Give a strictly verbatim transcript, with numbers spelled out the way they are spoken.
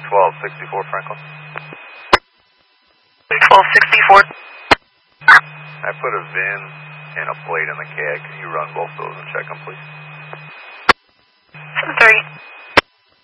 twelve sixty-four Franklin. twelve sixty-four. I put a V I N and a plate in the C A D. Can you run both those and check